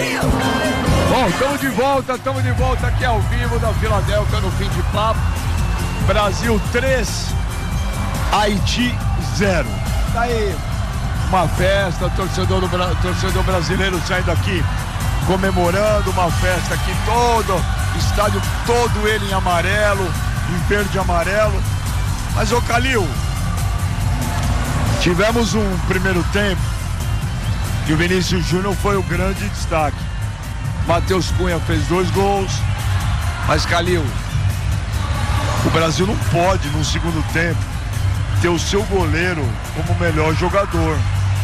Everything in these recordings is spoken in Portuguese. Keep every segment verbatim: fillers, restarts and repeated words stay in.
Bom, estamos de volta, estamos de volta aqui ao vivo da Filadélfia no Fim de Papo. Brasil três, Haiti zero. Tá aí uma festa, torcedor, do, torcedor brasileiro saindo aqui comemorando, uma festa aqui todo, estádio todo ele em amarelo, em verde e amarelo. Mas, ô Calil, tivemos um primeiro tempo que o Vinícius Júnior foi o grande destaque. Matheus Cunha fez dois gols, mas, Calil, o Brasil não pode, no segundo tempo, ter o seu goleiro como melhor jogador.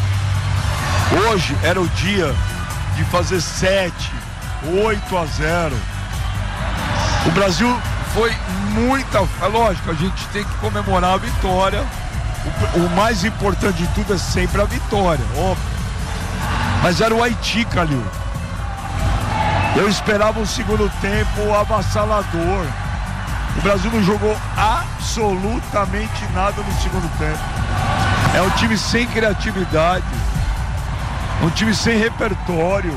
Hoje era o dia de fazer sete, oito a zero. O Brasil foi muita... É lógico, a gente tem que comemorar a vitória. O, o mais importante de tudo é sempre a vitória, óbvio. Mas era o Haiti, Calil. Eu esperava um segundo tempo avassalador. O Brasil não jogou absolutamente nada no segundo tempo. É um time sem criatividade, um time sem repertório.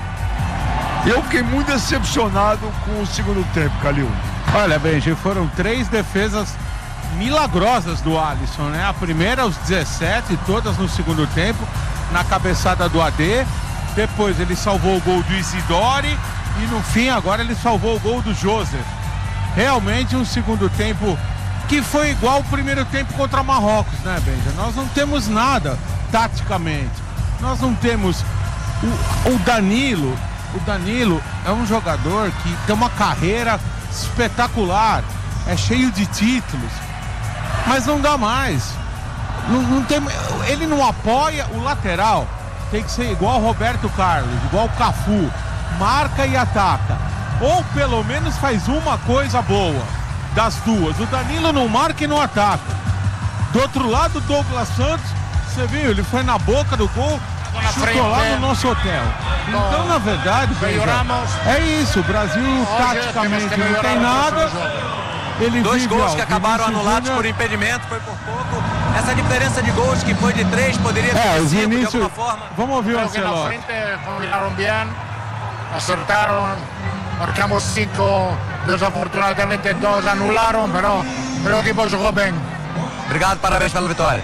Eu fiquei muito decepcionado com o segundo tempo, Calil. Olha, Benji, foram três defesas milagrosas do Alisson, né? A primeira aos dezessete, todas no segundo tempo, na cabeçada do A D. Depois ele salvou o gol do Isidore e no fim agora ele salvou o gol do Joseph. Realmente um segundo tempo que foi igual ao primeiro tempo contra Marrocos, né, Benja? Nós não temos nada taticamente. Nós não temos o, o Danilo. O Danilo é um jogador que tem uma carreira espetacular, é cheio de títulos, mas não dá mais. Não, não tem, ele não apoia o lateral. Tem que ser igual o Roberto Carlos, igual o Cafu, marca e ataca. Ou pelo menos faz uma coisa boa das duas. O Danilo não marca e não ataca. Do outro lado, o Douglas Santos, você viu, ele foi na boca do gol, chutou lá no nosso hotel. Então, na verdade, Benja, é isso. O Brasil taticamente não tem nada. Ele Dois vive, gols ó, que acabaram Vinícius anulados Júnior... por impedimento, foi por pouco. Essa diferença de gols que foi de três poderia ter É, o sido de Vinícius... alguma forma. Vamos ouvir o Creo que na Ancelotti. frente combinaron bien, acertaron, marcamos cinco, desafortunadamente dos anularon, pero, pero o equipo jogou bem. Obrigado, parabéns pela vitória.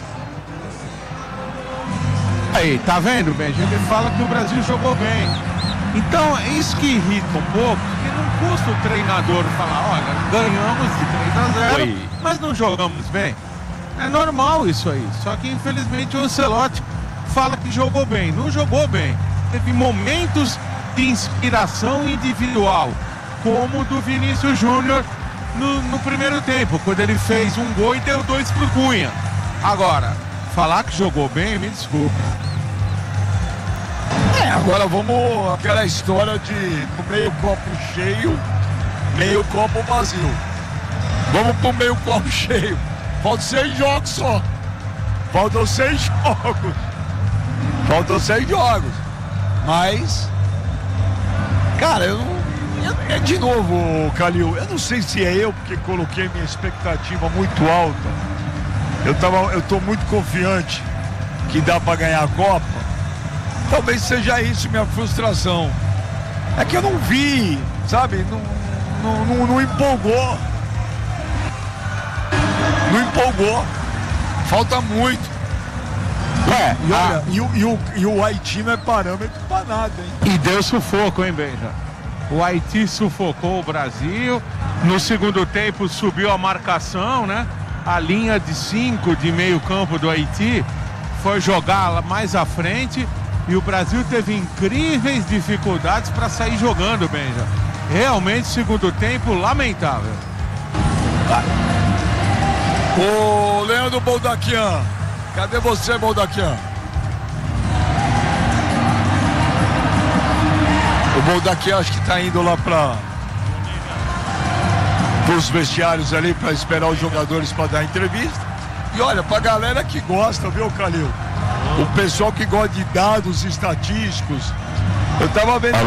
Aí, tá vendo, Benji? Ele fala que o Brasil jogou bem. Então, é isso que irrita um pouco, porque não custa o treinador falar, olha, ganhamos de três a zero, Oi. mas não jogamos bem. É normal isso aí. Só que, infelizmente, o Ancelotti fala que jogou bem. Não jogou bem. Teve momentos de inspiração individual, como o do Vinícius Júnior no, no primeiro tempo, quando ele fez um gol e deu dois pro Cunha. Agora, falar que jogou bem, me desculpa. É, agora vamos aquela história de meio copo cheio, meio copo vazio. Vamos pro meio copo cheio. Faltam seis jogos só. Faltam seis jogos. Faltam seis jogos. Mas, cara, eu não... É de novo, Calil, eu não sei se é eu porque coloquei minha expectativa muito alta. Eu, tava, eu tô muito confiante que dá pra ganhar a Copa. Talvez seja isso minha frustração. É que eu não vi, sabe? Não, não, não, não empolgou. Não empolgou. Falta muito. É, e, olha, ah. e, o, e, o, e o Haiti não é parâmetro pra nada, hein? E deu sufoco, hein, Benja? O Haiti sufocou o Brasil. No segundo tempo subiu a marcação, né? A linha de cinco de meio campo do Haiti foi jogar mais à frente. E o Brasil teve incríveis dificuldades para sair jogando, Benja. Realmente, segundo tempo, lamentável. Ô, Leandro Boldaquian, cadê você, Boldaquian? O Boldaquian acho que tá indo lá para os vestiários ali para esperar os jogadores para dar entrevista. E olha, pra galera que gosta, viu, Calil? O pessoal que gosta de dados estatísticos, eu tava vendo